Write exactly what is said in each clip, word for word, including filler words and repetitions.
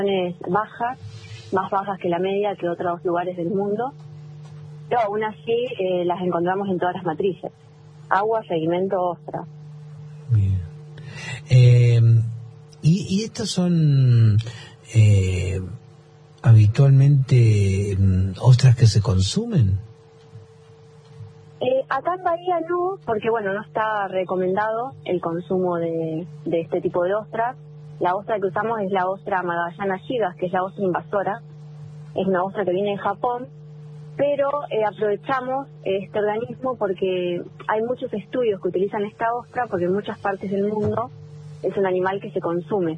bajas, más bajas que la media que otros lugares del mundo, pero aún así eh, las encontramos en todas las matrices: agua, sedimento, ostra. Bien. Eh, y, y estas son eh, habitualmente ostras que se consumen. Eh, acá en Bahía no, porque bueno, no está recomendado el consumo de, de este tipo de ostras. La ostra que usamos es la ostra Magallana gigas, que es la ostra invasora. Es una ostra que viene de Japón, pero eh, aprovechamos este organismo porque hay muchos estudios que utilizan esta ostra, porque en muchas partes del mundo es un animal que se consume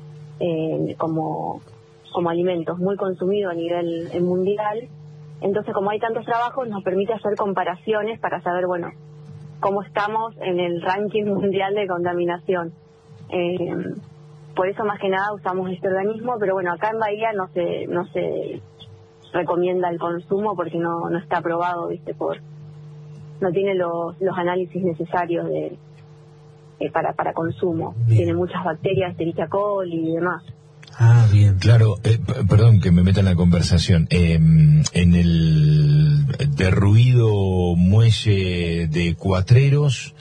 eh, como, como alimento, muy consumido a nivel eh, mundial. Entonces, como hay tantos trabajos, nos permite hacer comparaciones para saber, bueno, cómo estamos en el ranking mundial de contaminación. Eh, por eso, más que nada, usamos este organismo, pero bueno, acá en Bahía no se no se recomienda el consumo porque no no está aprobado, ¿viste? Por no tiene los los análisis necesarios de eh, para para consumo. Bien. Tiene muchas bacterias, Escherichia coli y demás. Ah, bien. Claro, eh, perdón que me meta en la conversación. Eh, en el derruido muelle de Cuatreros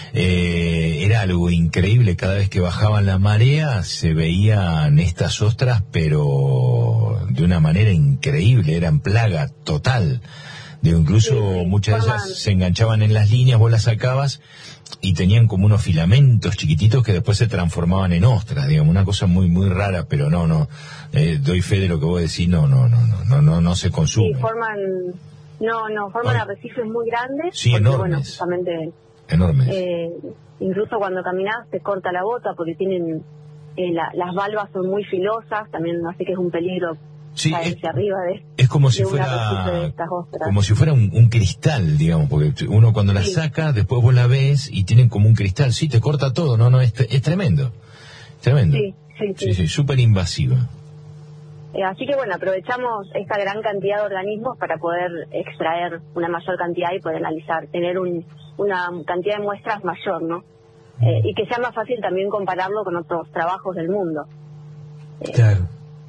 eh, era algo increíble. Cada vez que bajaban la marea se veían estas ostras, pero de una manera increíble. Eran plaga total. Digo, incluso sí, muchas de ellas se enganchaban en las líneas, vos las sacabas y tenían como unos filamentos chiquititos que después se transformaban en ostras, digamos, una cosa muy muy rara, pero no, no, eh, doy fe de lo que vos decís, no, no, no, no, no, no, no se consume. Sí, forman, no, no, forman Ay. arrecifes muy grandes. Sí, porque, enormes. Bueno, justamente, enormes. Eh, incluso cuando caminás te corta la bota porque tienen, eh, la, las valvas son muy filosas, también así que es un peligro. Sí, es, arriba de, es como de si fuera de como si fuera un, un cristal, digamos, porque uno cuando la sí. saca, después vos la ves y tienen como un cristal, sí, te corta todo, no, no, es, es tremendo, tremendo. Sí, sí, sí. Sí, sí, súper invasiva. Eh, así que bueno, aprovechamos esta gran cantidad de organismos para poder extraer una mayor cantidad y poder analizar, tener un, una cantidad de muestras mayor, ¿no? Eh, y que sea más fácil también compararlo con otros trabajos del mundo. Eh, claro.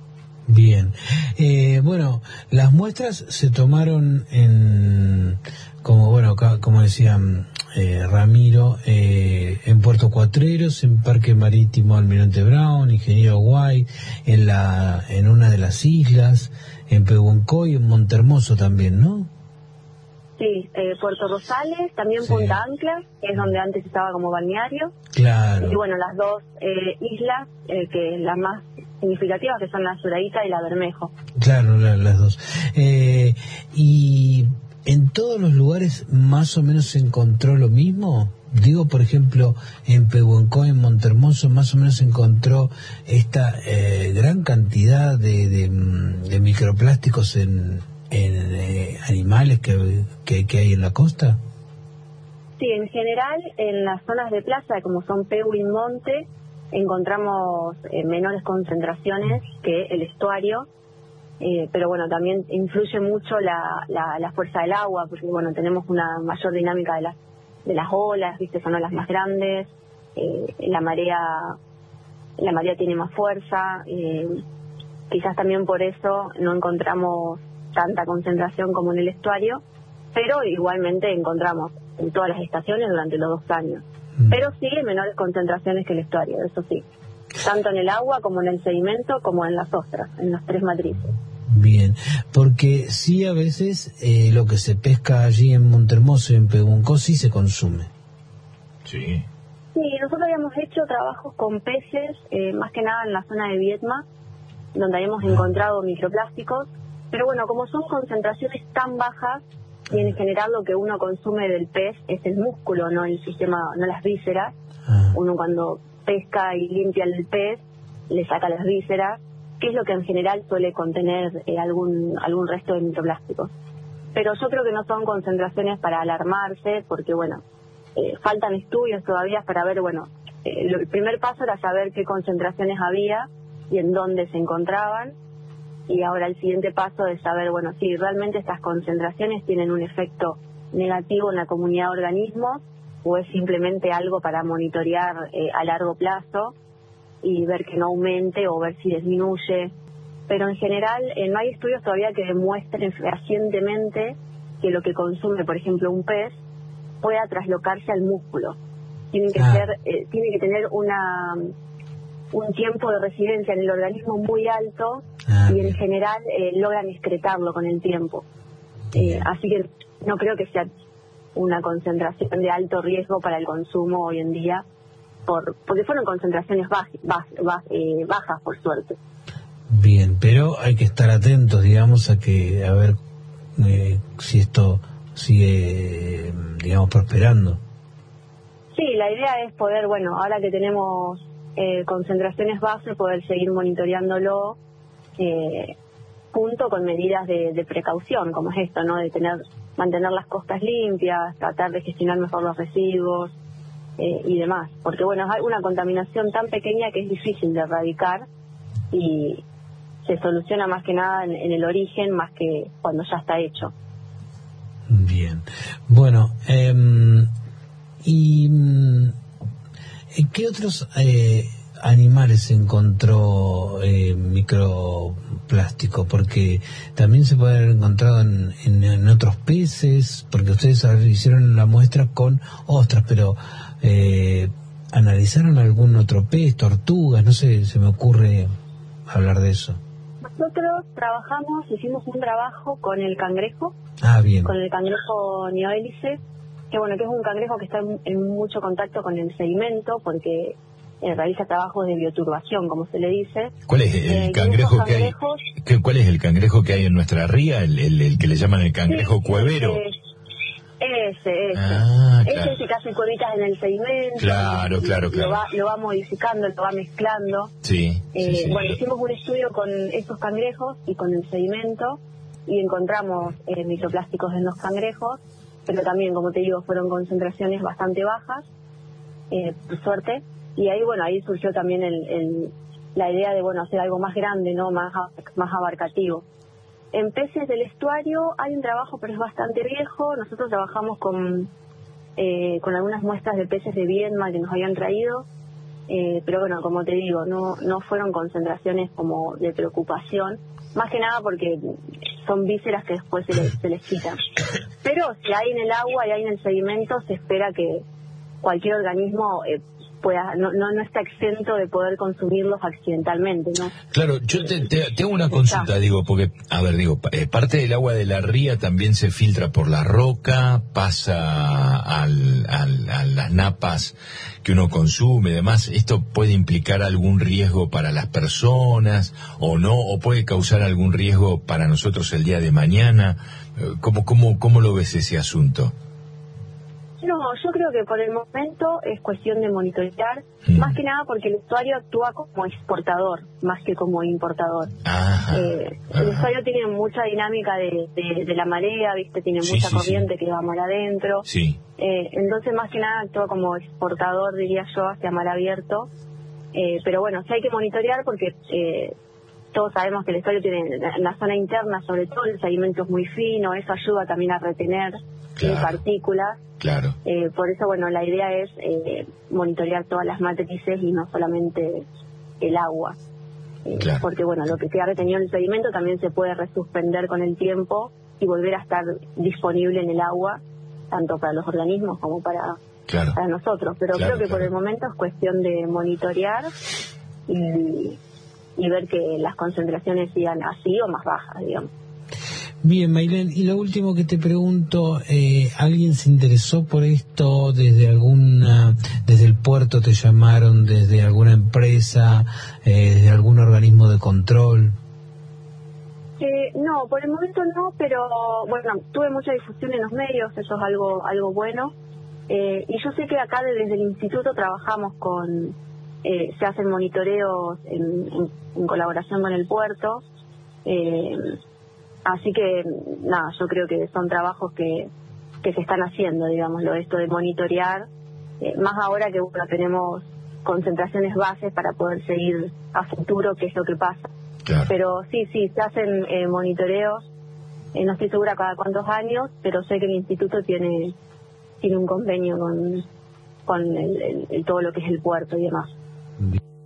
Bien, eh, bueno, las muestras se tomaron en, como bueno, como decía eh, Ramiro, eh, en Puerto Cuatreros, en Parque Marítimo Almirante Brown, Ingeniero White, en la, en una de las islas, en Pehuencoy, en Montermoso también, ¿no? Sí, eh, Puerto Rosales, también sí. Punta Anclas, que es donde antes estaba como balneario. Claro. Y bueno, las dos eh, islas, eh, que las más significativas, que son la Suraíta y la Bermejo. Claro, la, las dos. Eh, ¿Y en todos los lugares más o menos se encontró lo mismo? Digo, por ejemplo, en Pehuencoy, en Montermoso, más o menos se encontró esta eh, gran cantidad de, de, de microplásticos en, en eh, animales que, que, que hay en la costa. Sí, en general, en las zonas de playa, como son Peu y Monte, encontramos eh, menores concentraciones que el estuario, eh, pero bueno, también influye mucho la, la, la fuerza del agua, porque bueno, tenemos una mayor dinámica de las de las olas, viste, son olas más grandes, eh, la marea la marea tiene más fuerza, eh, quizás también por eso no encontramos tanta concentración como en el estuario, pero igualmente encontramos en todas las estaciones durante los dos años. Pero sí en menores concentraciones que el estuario, eso sí. Tanto en el agua como en el sedimento como en las ostras, en las tres matrices. Bien, porque sí a veces eh, lo que se pesca allí en Montermoso y en Pehuencoy sí se consume. Sí. Sí, nosotros habíamos hecho trabajos con peces, eh, más que nada en la zona de Viedma, donde habíamos ah. encontrado microplásticos. Pero bueno, como son concentraciones tan bajas, y en general lo que uno consume del pez es el músculo, no el sistema, no las vísceras. Ah. Uno cuando pesca y limpia el pez, le saca las vísceras, que es lo que en general suele contener eh, algún algún resto de microplásticos. Pero yo creo que no son concentraciones para alarmarse, porque bueno, eh, faltan estudios todavía para ver, bueno, eh, lo, el primer paso era saber qué concentraciones había y en dónde se encontraban. Y ahora el siguiente paso es saber, bueno, si realmente estas concentraciones tienen un efecto negativo en la comunidad de organismos o es simplemente algo para monitorear eh, a largo plazo y ver que no aumente o ver si disminuye pero en general eh, no hay estudios todavía que demuestren fehacientemente que lo que consume, por ejemplo, un pez pueda traslocarse al músculo. Tienen que ah. ser, eh, tiene que tener una un tiempo de residencia en el organismo muy alto ah, y en bien. general eh, logran excretarlo con el tiempo. Eh, así que no creo que sea una concentración de alto riesgo para el consumo hoy en día, por porque fueron concentraciones baj, baj, baj, eh, bajas, por suerte. Bien, pero hay que estar atentos, digamos, a que a ver eh, si esto sigue, digamos, prosperando. Sí, la idea es poder, bueno, ahora que tenemos eh, concentraciones base, poder seguir monitoreándolo eh, junto con medidas de, de precaución, como es esto, ¿no? De tener, mantener las costas limpias, tratar de gestionar mejor los residuos eh, y demás, porque bueno, es una contaminación tan pequeña que es difícil de erradicar y se soluciona más que nada en, en el origen, más que cuando ya está hecho. Bien, bueno, eh, ¿y qué otros eh, animales encontró eh, microplástico? Porque también se puede haber encontrado en, en, en otros peces, porque ustedes hicieron la muestra con ostras, pero eh, ¿analizaron algún otro pez, tortugas? No sé, se me ocurre hablar de eso. Nosotros trabajamos, hicimos un trabajo con el cangrejo, ah, bien. con el cangrejo neohélice, que bueno, que es un cangrejo que está en, en mucho contacto con el sedimento, porque eh, realiza trabajos de bioturbación, como se le dice. ¿Cuál es el eh, cangrejo que hay? ¿Qué, ¿Cuál es el cangrejo que hay en nuestra ría? ¿El, el, el que le llaman el cangrejo sí, cuevero? Ese, ese. Ah, claro. Ese es el que hace cuevitas en el sedimento. Claro, claro, claro. Lo va, lo va modificando, lo va mezclando. Sí, eh, sí, sí. Bueno, hicimos un estudio con estos cangrejos y con el sedimento y encontramos eh, microplásticos en los cangrejos, pero también, como te digo, fueron concentraciones bastante bajas, eh, por suerte. Y ahí, bueno, ahí surgió también el, el, la idea de, bueno, hacer algo más grande, ¿no? Más, más abarcativo. En peces del estuario hay un trabajo, pero es bastante viejo. Nosotros trabajamos con eh, con algunas muestras de peces de Viedma que nos habían traído, eh, pero bueno, como te digo, no no fueron concentraciones como de preocupación, más que nada porque son vísceras que después se les, se les quitan. Pero si hay en el agua y hay en el sedimento, se espera que cualquier organismo eh, pueda no, no no está exento de poder consumirlos accidentalmente, ¿no? Claro, yo te, te, te hago una consulta, digo, porque, a ver, digo, eh, parte del agua de la ría también se filtra por la roca, pasa al, al, a las napas que uno consume, además, ¿esto puede implicar algún riesgo para las personas o no? ¿O puede causar algún riesgo para nosotros el día de mañana? ¿Cómo, cómo, cómo lo ves ese asunto? No, yo creo que por el momento es cuestión de monitorear, mm. más que nada porque el estuario actúa como exportador, más que como importador. Ajá, eh, ajá. El estuario tiene mucha dinámica de, de, de la marea, viste, tiene sí, mucha sí, corriente sí. que va mar adentro. Sí. Eh, entonces, más que nada actúa como exportador, diría yo, hacia mar abierto. Eh, pero bueno, sí hay que monitorear porque eh, todos sabemos que el estuario tiene, en la zona interna, sobre todo, el sedimento es muy fino, eso ayuda también a retener claro. partículas. Claro. Eh, por eso, bueno, la idea es eh, monitorear todas las matrices y no solamente el agua. Eh, claro. Porque, bueno, lo que queda retenido en el sedimento también se puede resuspender con el tiempo y volver a estar disponible en el agua, tanto para los organismos como para, claro. para nosotros. Pero claro, creo que claro. por el momento es cuestión de monitorear y, y ver que las concentraciones sigan así o más bajas, digamos. Bien, Maylén, y lo último que te pregunto, eh, ¿alguien se interesó por esto desde alguna, desde el puerto te llamaron, desde alguna empresa, eh, desde algún organismo de control? Eh, no, por el momento no, pero bueno, tuve mucha difusión en los medios, eso es algo algo bueno. Eh, y yo sé que acá desde el instituto trabajamos con, eh, se hacen monitoreos en, en, en colaboración con el puerto. Eh, Así que, nada, yo creo que son trabajos que, que se están haciendo, digamos, lo esto de monitorear, eh, más ahora que bueno, tenemos concentraciones bases para poder seguir a futuro qué es lo que pasa. Claro. Pero sí, sí, se hacen eh, monitoreos, eh, no estoy segura cada cuántos años, pero sé que el instituto tiene tiene un convenio con, con el, el, el, todo lo que es el puerto y demás.